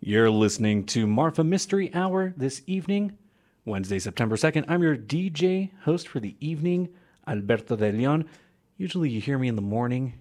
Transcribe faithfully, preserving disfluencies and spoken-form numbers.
You're listening to Marfa Mystery Hour this evening, Wednesday, September second. I'm your D J host for the evening, Alberto de Leon. Usually you hear me in the morning